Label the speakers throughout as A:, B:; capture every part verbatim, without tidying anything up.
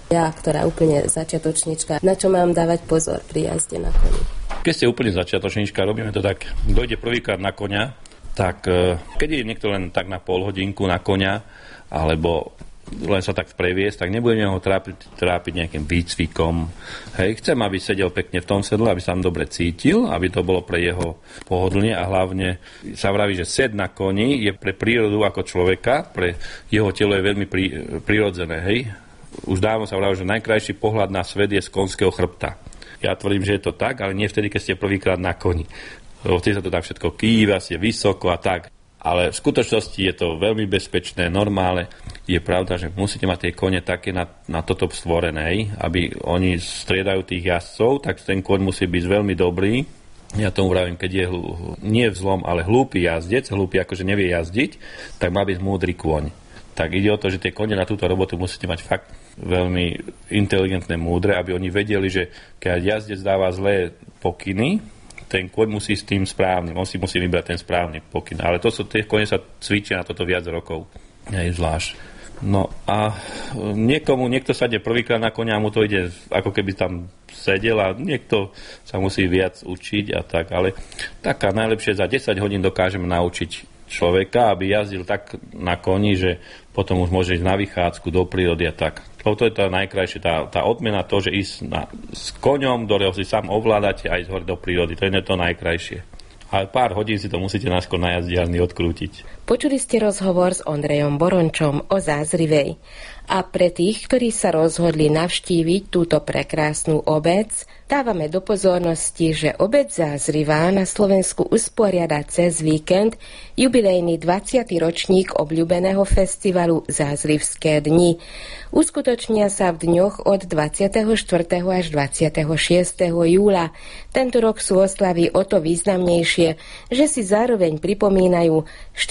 A: Ja, ktorá úplne začiatočnička, na čo mám dávať pozor pri jazde na koni?
B: Keď ste úplne začiatočnička, robíme to tak, dojde prvýkrát na koňa, tak keď je niekto len tak na pol hodinku na koňa, alebo len sa tak previesť, tak nebudeme ho trápiť, trápiť nejakým výcvikom. Hej, chcem, aby sedel pekne v tom sedle, aby sa tam dobre cítil, aby to bolo pre jeho pohodlne a hlavne sa vraví, že sed na koni je pre prírodu ako človeka, pre jeho telo je veľmi prí, prirodzené. Hej. Už dávno sa vraví, že najkrajší pohľad na svet je z konského chrbta. Ja tvrdím, že je to tak, ale nie vtedy, keď ste prvýkrát na koni. Lebo vtedy sa to tak všetko kýva, ste vysoko a tak. Ale v skutočnosti je to veľmi bezpečné, normálne. Je pravda, že musíte mať tie kone také na, na toto stvorené, aby oni striedajú tých jazdcov, tak ten koň musí byť veľmi dobrý. Ja tomu vravím, keď je nie vzlom, ale hlúpy jazdec, hlúpy akože nevie jazdiť, tak má byť múdry kôň. Tak ide o to, že tie kone na túto robotu musíte mať fakt veľmi inteligentné, múdre, aby oni vedeli, že keď jazdec dáva zlé pokyny, ten kôň musí s tým správnym, on si musí vybrať ten správny pokyn. Ale to sú, tie kone sa cvičia na toto viac rokov. Hej, zvlášť. No a niekomu, niekto sa ide prvýkrát na koňa a mu to ide, ako keby tam sedel a niekto sa musí viac učiť a tak. Ale taká najlepšie za desať hodín dokážeme naučiť človeka, aby jazdil tak na koni, že potom už môže ísť na vychádzku do prírody a tak. To je tá najkrajšie, tá, tá odmena, to, že ísť na, s koňom, ktorého si sám ovládate a ísť hore do prírody. To je to najkrajšie. Ale pár hodín si to musíte najskôr na jazdiarni odkrútiť.
C: Počuli ste rozhovor s Ondrejom Borončom o Zázrivej. A pre tých, ktorí sa rozhodli navštíviť túto prekrásnu obec, dávame do pozornosti, že obec Zázrivá na Slovensku usporiada cez víkend jubilejný dvadsiaty ročník obľúbeného festivalu Zázrivské dni. Uskutočnia sa v dňoch od dvadsiateho štvrtého až dvadsiateho šiesteho júla. Tento rok sú oslavy o to významnejšie, že si zároveň pripomínajú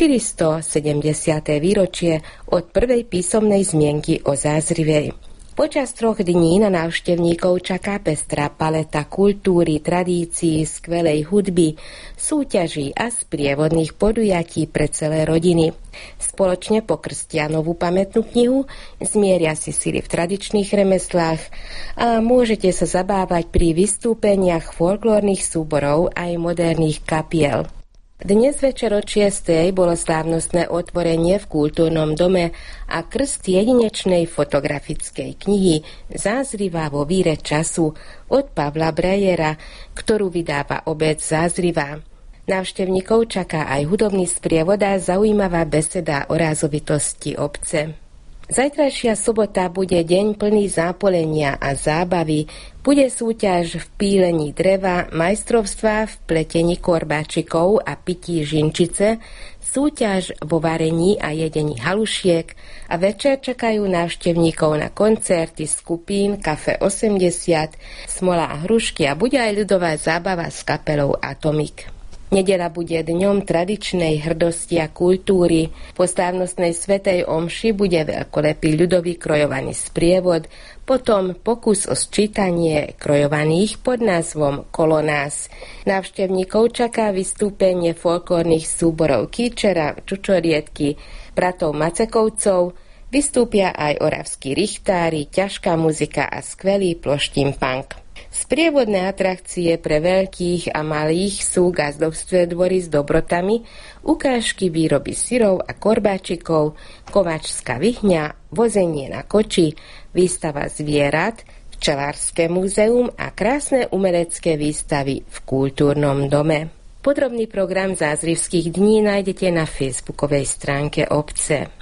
C: štyristosedemdesiate výročie od prvej písomnej zmienky o Zázrivej. Počas troch dní na návštevníkov čaká pestrá paleta kultúry, tradícií, skvelej hudby, súťaží a sprievodných podujatí pre celé rodiny. Spoločne pokrstia novú pamätnú knihu, zmieria si sily v tradičných remeslách a môžete sa zabávať pri vystúpeniach folklórnych súborov aj moderných kapiel. Dnes večer od šiestej bolo slávnostné otvorenie v kultúrnom dome a krst jedinečnej fotografickej knihy Zázrivá vo víre času od Pavla Brejera, ktorú vydáva obec Zázrivá. Návštevníkov čaká aj hudobný sprievod a zaujímavá beseda o rázovitosti obce. Zajtrajšia sobota bude deň plný zápolenia a zábavy. Bude súťaž v pílení dreva, majstrovstvá v pletení korbáčikov a pití žinčice, súťaž vo varení a jedení halušiek a večer čakajú návštevníkov na koncerty skupín Kafe osemdesiat, Smola a hrušky a bude aj ľudová zábava s kapelou Atomik. Nedeľa bude dňom tradičnej hrdosti a kultúry. Po slávnostnej svätej omši bude veľkolepý ľudový krojovaný sprievod, potom pokus o sčítanie krojovaných pod názvom Kolonás. Návštevníkov čaká vystúpenie folklórnych súborov Kýčera, Čučoriedky, bratov Macekovcov, vystúpia aj oravskí richtári, ťažká muzika a skvelý ploštín punk. Sprievodné atrakcie pre veľkých a malých sú gazdovstve dvory s dobrotami, ukážky výroby syrov a korbáčikov, kováčská vyhňa, vozenie na koči, výstava zvierat, včelárske múzeum a krásne umelecké výstavy v kultúrnom dome. Podrobný program Zázrivských dní nájdete na facebookovej stránke obce.